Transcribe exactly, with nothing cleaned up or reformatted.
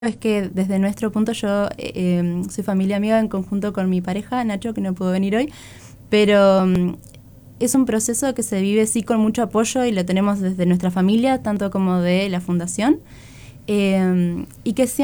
Es que desde nuestro punto yo eh, soy familia amiga en conjunto con mi pareja, Nacho, que no pudo venir hoy, pero um, es un proceso que se vive sí con mucho apoyo y lo tenemos desde nuestra familia, tanto como de la fundación, eh, y que siempre